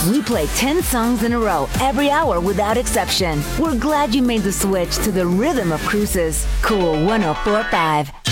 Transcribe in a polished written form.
We play 10 songs in a row every hour without exception. We're glad you made the switch to the rhythm of cruises. Cool 104.5.